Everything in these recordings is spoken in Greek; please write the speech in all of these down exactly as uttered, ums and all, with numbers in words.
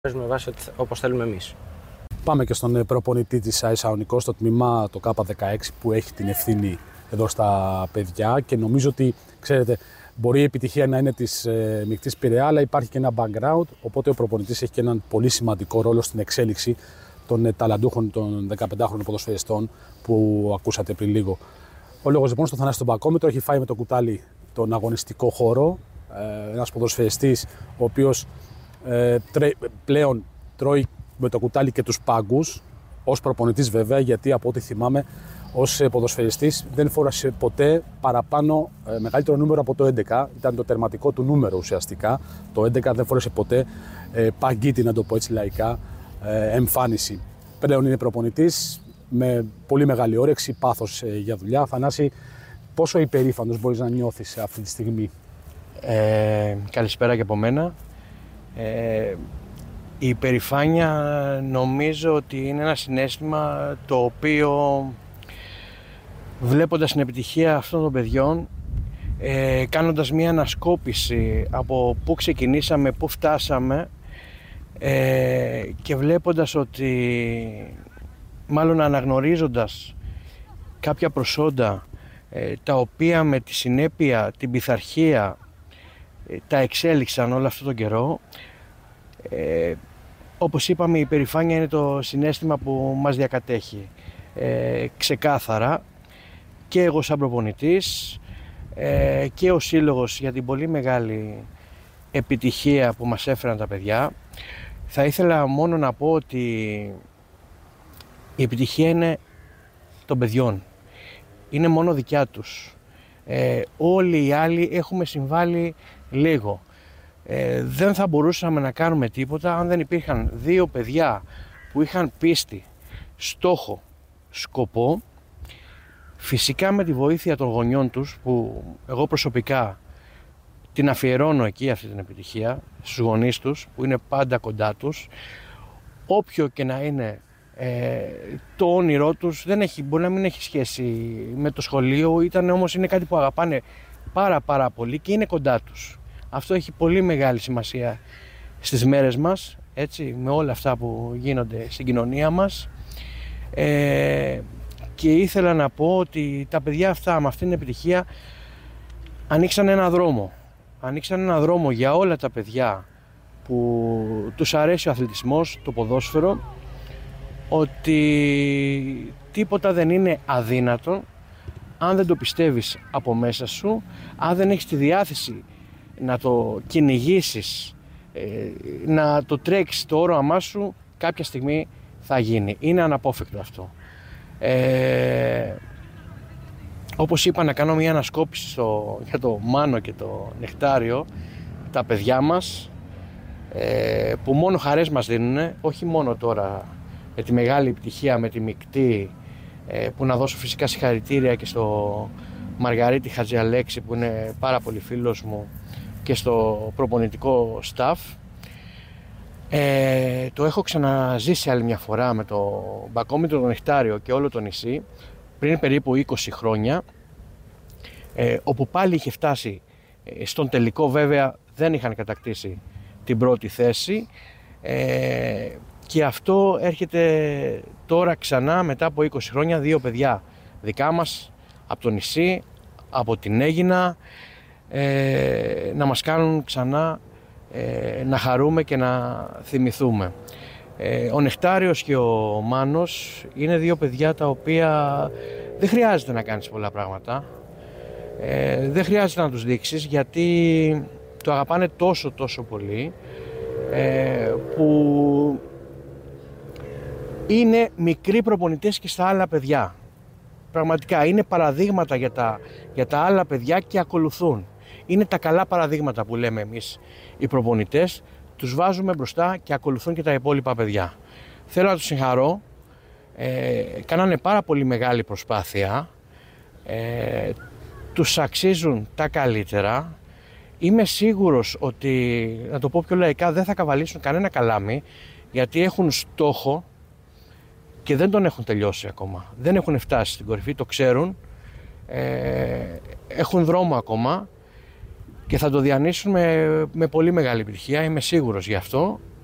με βάση όπως θέλουμε εμείς. Πάμε και στον προπονητή της ΑΕΣ Αονικός, στο τμήμα το Κ δεκαέξι, που έχει την ευθύνη εδώ στα παιδιά, και νομίζω ότι, ξέρετε, μπορεί η επιτυχία να είναι της ε, Μικτής Πειραιά, αλλά υπάρχει και ένα background, οπότε ο προπονητής έχει και έναν πολύ σημαντικό ρόλο στην εξέλιξη των ε, ταλαντούχων των δεκαπεντάχρονων ποδοσφαιριστών που ακούσατε πριν λίγο. Ο λόγος λοιπόν στον Θανάση τον Μπακόμητρο, έχει φάει με το κουτάλι τον αγωνιστικό χώρο, ε, ένας ποδοσφαιριστής ο οποίος ε, τρέ, πλέον τρώει με το κουτάλι και τους πάγκους, ως προπονητής βέβαια, γιατί από ό,τι θυμάμαι ως ποδοσφαιριστής δεν φόρασε ποτέ παραπάνω ε, μεγαλύτερο νούμερο από το έντεκα, ήταν το τερματικό του νούμερο ουσιαστικά. Το έντεκα δεν φόρεσε ποτέ ε, παγκίτη, να το πω έτσι λαϊκά, ε, εμφάνιση. Πλέον είναι προπονητής με πολύ μεγάλη όρεξη, πάθος ε, για δουλειά. Θανάση, πόσο υπερήφανος μπορείς να νιώθεις αυτή τη στιγμή? Ε, καλησπέρα και από μένα. Ε, η υπερηφάνεια νομίζω ότι είναι ένα συναίσθημα το οποίο, βλέποντας την επιτυχία αυτών των παιδιών, ε, κάνοντας μια ανασκόπηση από πού ξεκινήσαμε, πού φτάσαμε, ε, και βλέποντας ότι, μάλλον αναγνωρίζοντας κάποια προσόντα ε, τα οποία με τη συνέπεια, την πειθαρχία ε, τα εξέλιξαν όλο αυτόν τον καιρό, ε, όπως είπαμε, η υπερηφάνεια είναι το συναίσθημα που μας διακατέχει ε, ξεκάθαρα, και εγώ σαν προπονητής ε, και ο σύλλογος για την πολύ μεγάλη επιτυχία που μας έφεραν τα παιδιά. Θα ήθελα μόνο να πω ότι η επιτυχία είναι των παιδιών, είναι μόνο δικιά τους. Ε, όλοι οι άλλοι έχουμε συμβάλει λίγο. Ε, δεν θα μπορούσαμε να κάνουμε τίποτα αν δεν υπήρχαν δύο παιδιά που είχαν πίστη, στόχο, σκοπό, φυσικά με τη βοήθεια των γονιών τους, που εγώ προσωπικά την αφιερώνω εκεί αυτή την επιτυχία, στους γονείς τους που είναι πάντα κοντά τους. Όποιο και να είναι ε, το όνειρό τους, δεν έχει, μπορεί να μην έχει σχέση με το σχολείο, ήταν όμως είναι κάτι που αγαπάνε πάρα πάρα πολύ και είναι κοντά τους. Αυτό έχει πολύ μεγάλη σημασία στις μέρες μας, έτσι, με όλα αυτά που γίνονται στην κοινωνία μας. Ε, και ήθελα να πω ότι τα παιδιά αυτά με αυτήν την επιτυχία ανοίξαν ένα δρόμο. Ανοίξαν ένα δρόμο για όλα τα παιδιά που τους αρέσει ο αθλητισμός, το ποδόσφαιρο, ότι τίποτα δεν είναι αδύνατο αν δεν το πιστεύεις από μέσα σου, αν δεν έχεις τη διάθεση να το κυνηγήσεις, να το τρέξεις το όραμά σου, κάποια στιγμή θα γίνει. Είναι αναπόφευκτο αυτό. Ε, όπως είπα, να κάνω μια ανασκόπηση στο, για το Μάνο και το Νεκτάριο, τα παιδιά μας, ε, που μόνο χαρές μας δίνουν, όχι μόνο τώρα με τη μεγάλη επιτυχία με τη Μικτή, ε, που να δώσω φυσικά συγχαρητήρια και στο Μαργαρίτη Χατζιαλέξη που είναι πάρα πολύ φίλος μου, και στο προπονητικό staff. Ε, το έχω ξαναζήσει άλλη μια φορά με το Μπακόμητρο, το Νεκτάριο και όλο το νησί πριν περίπου είκοσι χρόνια, ε, όπου πάλι είχε φτάσει ε, στον τελικό. Βέβαια δεν είχαν κατακτήσει την πρώτη θέση, ε, και αυτό έρχεται τώρα ξανά μετά από είκοσι χρόνια, δύο παιδιά δικά μας από το νησί, από την Αίγινα, ε, να μας κάνουν ξανά ε, να χαρούμε και να θυμηθούμε. Ε, ο Νεκτάριος και ο Μάνος είναι δύο παιδιά τα οποία δεν χρειάζεται να κάνεις πολλά πράγματα, ε, δεν χρειάζεται να τους δείξεις, γιατί το αγαπάνε τόσο τόσο πολύ, ε, που είναι μικροί προπονητές και στα άλλα παιδιά. Πραγματικά είναι παραδείγματα για τα, για τα άλλα παιδιά και ακολουθούν. Είναι τα καλά παραδείγματα που λέμε εμείς οι προπονητές, τους βάζουμε μπροστά και ακολουθούν και τα υπόλοιπα παιδιά. Θέλω να τους συγχαρώ, ε, κάνανε πάρα πολύ μεγάλη προσπάθεια, ε, τους αξίζουν τα καλύτερα. Είμαι σίγουρος ότι, να το πω πιο λαϊκά, δεν θα καβαλήσουν κανένα καλάμι, γιατί έχουν στόχο και δεν τον έχουν τελειώσει ακόμα. Δεν έχουν φτάσει στην κορυφή, το ξέρουν, ε, έχουν δρόμο ακόμα και θα το διανύσουν με, με πολύ μεγάλη επιτυχία, είμαι σίγουρος γι' αυτό.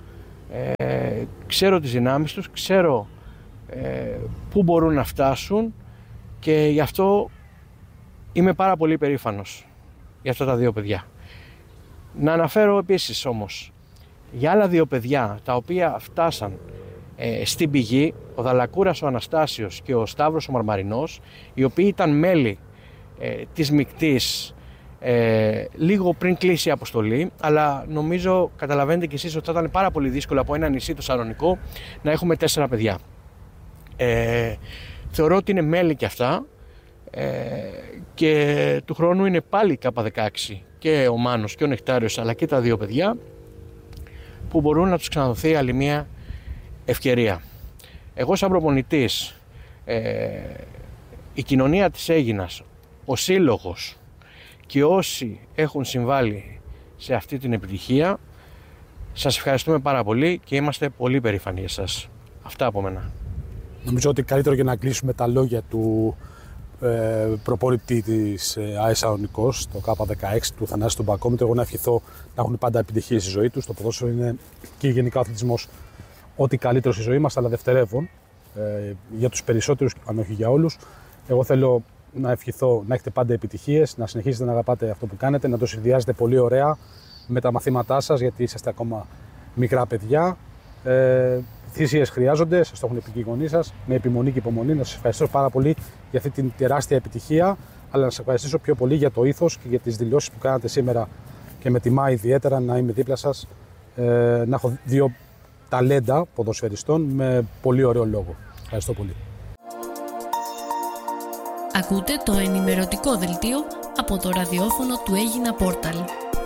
Ε, ξέρω τις δυνάμεις τους, ξέρω ε, πού μπορούν να φτάσουν και γι' αυτό είμαι πάρα πολύ περήφανος για αυτά τα δύο παιδιά. Να αναφέρω επίσης όμως για άλλα δύο παιδιά τα οποία φτάσαν ε, στην πηγή, ο Δαλακούρας ο Αναστάσιος και ο Σταύρος ο Μαρμαρινός, οι οποίοι ήταν μέλη ε, της Μικτής ε, λίγο πριν κλείσει η αποστολή, αλλά νομίζω καταλαβαίνετε κι εσείς ότι θα ήταν πάρα πολύ δύσκολο από ένα νησί το Σαλονικό να έχουμε τέσσερα παιδιά. Ε, θεωρώ ότι είναι μέλη και αυτά ε, και του χρόνου είναι πάλι Κάπα δεκαέξι και ο Μάνος και ο Νεκτάριος αλλά και τα δύο παιδιά που μπορούν να τους ξαναδοθεί άλλη μια ευκαιρία. Εγώ σαν προπονητής, ε, η κοινωνία της Αίγινας, ο σύλλογος και όσοι έχουν συμβάλει σε αυτή την επιτυχία, σας ευχαριστούμε πάρα πολύ και είμαστε πολύ περήφανοι για σας. Αυτά από μένα. Νομίζω ότι καλύτερο για να κλείσουμε τα λόγια του ε, προπονητή της ε, ΑΕ Σαλονικός, το Κάπα δεκαέξι του Θανάση του Μπακόμητρο, εγώ να ευχηθώ να έχουν πάντα επιτυχίες στη ζωή τους. Το ποδόσφαιρο είναι και γενικά ο αθλητισμός ό,τι καλύτερο στη ζωή μας, αλλά δευτερεύον ε, για τους περισσότερους, αν όχι για όλους. Εγώ θέλω να ευχηθώ να έχετε πάντα επιτυχίες, να συνεχίσετε να αγαπάτε αυτό που κάνετε, να το συνδυάζετε πολύ ωραία με τα μαθήματά σας, γιατί είσαστε ακόμα μικρά παιδιά. Ε, Θυσίες χρειάζονται, σας το έχουν πει και οι γονείς σας, με επιμονή και υπομονή. Να σας ευχαριστήσω πάρα πολύ για αυτή την τεράστια επιτυχία, αλλά να σας ευχαριστήσω πιο πολύ για το ήθος και για τις δηλώσεις που κάνατε σήμερα και με τιμά ιδιαίτερα να είμαι δίπλα σας, ε, να έχω δύο ταλέντα ποδοσφαιριστών με πολύ ωραίο λόγο. Ευχαριστώ πολύ. Ακούτε το ενημερωτικό δελτίο από το ραδιόφωνο του Αίγινα Πόρταλ.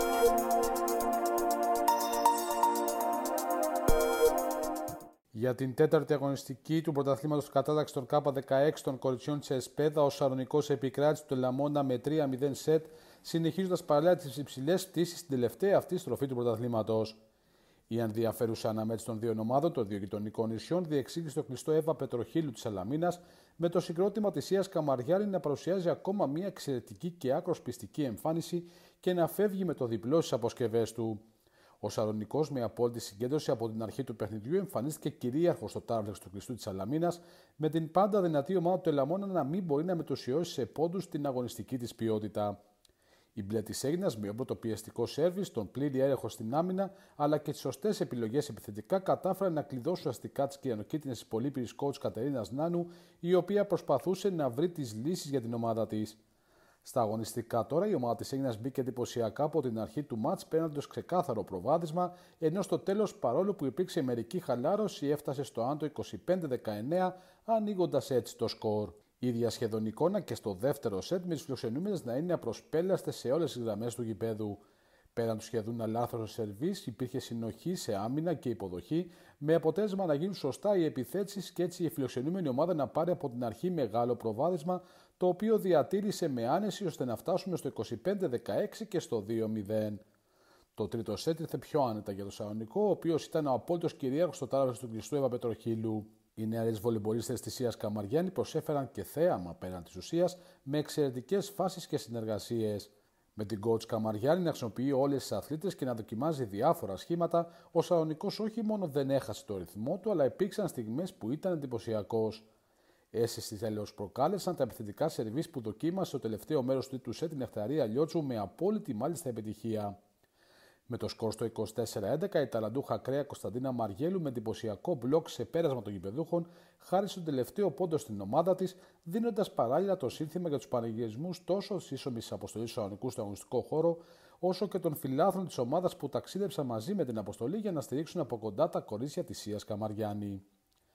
Για την τέταρτη αγωνιστική του πρωταθλήματος του κατάταξη των Κάπα δεκαέξι των κοριτσιών της ΕΣΠΕΔΑ, ο Σαλονικός επικράτησε το Τελαμόνα με τρία μηδέν σετ, συνεχίζοντας παράλληλα τις υψηλές πτήσεις στην τελευταία αυτή στροφή του πρωταθλήματος. Η ενδιαφέρουσα αναμέτρηση των δύο ομάδων των δύο γειτονικών νησιών διεξήγησε το κλειστό Εύα Πετροχύλου της Σαλαμίνας, με το συγκρότημα της Ίας Καμαριάρη να παρουσιάζει ακόμα μια εξαιρετική και άκρως πιστική εμφάνιση και να φεύγει με το διπλό στις αποσκευές του. Ο Σαλονικός, με απόλυτη συγκέντρωση από την αρχή του παιχνιδιού, εμφανίστηκε κυρίαρχος στο τάρβλεξ του κλειστού της Σαλαμίνας, με την πάντα δυνατή ομάδα του Τελαμόνα να μην μπορεί να μετουσιώσει σε πόντους την αγωνιστική της ποιότητα. Η μπλε της Αίγινας, με όμπρο το πιεστικό σέρβις, τον πλήρη έλεγχο στην άμυνα, αλλά και τις σωστές επιλογές επιθετικά, κατάφεραν να κλειδώσουν αστικά τις κυριανοκίτρινες πολύπυρης coach Κατερίνας Νάνου, η οποία προσπαθούσε να βρει τις λύσεις για την ομάδα της. Στα αγωνιστικά τώρα, η ομάδα της Αίγινας μπήκε εντυπωσιακά από την αρχή του μάτς, παίρνοντας ξεκάθαρο προβάδισμα, ενώ στο τέλος, παρόλο που υπήρξε μερική χαλάρωση, έφτασε στο άντο είκοσι πέντε δεκαεννέα, ανοίγοντας έτσι το σκορ. Ίδια σχεδόν εικόνα και στο δεύτερο σετ, με τις φιλοξενούμενες να είναι απροσπέλαστες σε όλες τις γραμμές του γηπέδου. Πέραν του σχεδόν αλάθρου σερβίς, υπήρχε συνοχή σε άμυνα και υποδοχή, με αποτέλεσμα να γίνουν σωστά οι επιθέσεις και έτσι η φιλοξενούμενη ομάδα να πάρει από την αρχή μεγάλο προβάδισμα, το οποίο διατήρησε με άνεση ώστε να φτάσουμε στο είκοσι πέντε δεκαέξι και στο δύο μηδέν. Το τρίτο σετ ήρθε πιο άνετα για το Σαλονικό, ο οποίος ήταν ο απόλυτος κυρίαρχος στο τάραβες του κλειστού Εύα Πετροχύλου. Οι νεαρές βολεμπολίστες της Ίας Καμαριάνη προσέφεραν και θέαμα πέραν της ουσίας, με εξαιρετικές φάσεις και συνεργασίες. Με την coach Καμαριάνη να χρησιμοποιεί όλες τις αθλήτες και να δοκιμάζει διάφορα σχήματα, ο Σαλονικός όχι μόνο δεν έχασε το ρυθμό του, αλλά υπήρξαν στιγμές που ήταν εντυπωσιακός. Αίσθηση τέλος προκάλεσαν τα επιθετικά σερβίς που δοκίμασε στο τελευταίο μέρος του τρίτου σετ την Νεκταρία Λιώτσου με απόλυτη μάλιστα επιτυχία. Με το σκορ στο είκοσι τέσσερα έντεκα, η ταλαντούχα κρέα Κωνσταντίνα Μαριέλου με εντυπωσιακό μπλοκ σε πέρασμα των γηπεδούχων χάρισε τον τελευταίο πόντο στην ομάδα της, δίνοντας παράλληλα το σύνθημα για τους πανηγυρισμούς τόσο της ίσομης αποστολής του Σαλονικού στο αγωνιστικό χώρο, όσο και των φιλάθλων της ομάδας που ταξίδεψαν μαζί με την αποστολή για να στηρίξουν από κοντά τα κορίτσια της Ίας Καμαριάνη.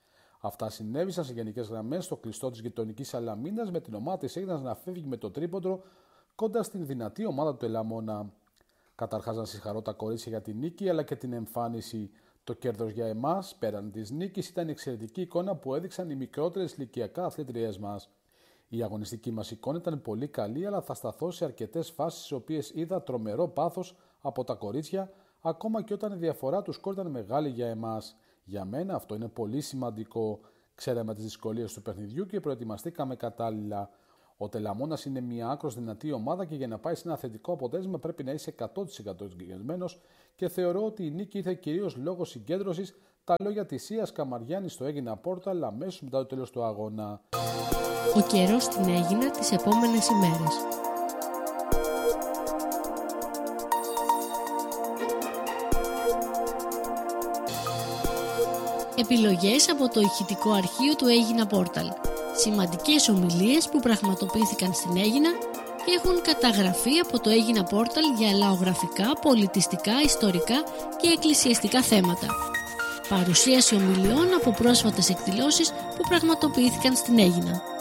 Αυτά συνέβησαν σε γενικές γραμμές στο κλειστό της γειτονικής Σαλαμίνας, με την ομάδα της Αίγινας να φεύγει με το τρίποντο κοντά στην δυνατή ομάδα του Τελαμόνα. Καταρχάς να συγχαρώ τα κορίτσια για την νίκη αλλά και την εμφάνιση. Το κέρδος για εμάς, πέραν της νίκης, ήταν η εξαιρετική εικόνα που έδειξαν οι μικρότερες ηλικιακά αθλήτριές μας. Η αγωνιστική μας εικόνα ήταν πολύ καλή, αλλά θα σταθώ σε αρκετές φάσεις στις οποίες είδα τρομερό πάθος από τα κορίτσια, ακόμα και όταν η διαφορά του σκορ ήταν μεγάλη για εμάς. Για μένα αυτό είναι πολύ σημαντικό. Ξέραμε τις δυσκολίες του παιχνιδιού και προετοιμαστήκαμε κατάλληλα. Ο Τελαμόνας είναι μια άκρως δυνατή ομάδα και για να πάει σε ένα θετικό αποτέλεσμα πρέπει να είσαι εκατό τοις εκατό εγγυημένος και θεωρώ ότι η νίκη ήρθε κυρίως λόγω συγκέντρωσης. Τα λόγια της Σίας Καμαριάννη στο Αίγινα Πόρταλ αμέσως μετά το τέλος του αγώνα. Ο καιρός στην Αίγινα τις επόμενες ημέρες. Επιλογές από το ηχητικό αρχείο του Αίγινα Πόρταλ. Σημαντικές ομιλίες που πραγματοποιήθηκαν στην Αίγινα και έχουν καταγραφεί από το Αίγινα Πόρταλ για λαογραφικά, πολιτιστικά, ιστορικά και εκκλησιαστικά θέματα. Παρουσίαση ομιλιών από πρόσφατες εκδηλώσεις που πραγματοποιήθηκαν στην Αίγινα.